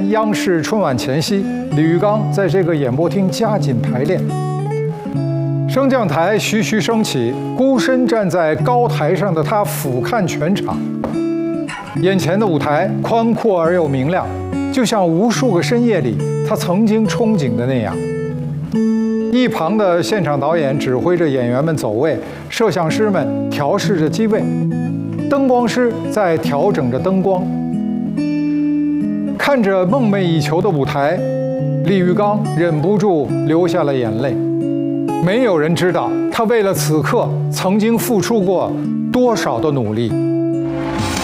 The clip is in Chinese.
央视春晚前夕，李玉刚在这个演播厅加紧排练。升降台徐徐升起，孤身站在高台上的他俯瞰全场。眼前的舞台宽阔而又明亮，就像无数个深夜里他曾经憧憬的那样。一旁的现场导演指挥着演员们走位，摄像师们调试着机位，灯光师在调整着灯光。看着梦寐以求的舞台，李玉刚忍不住流下了眼泪。没有人知道他为了此刻曾经付出过多少的努力。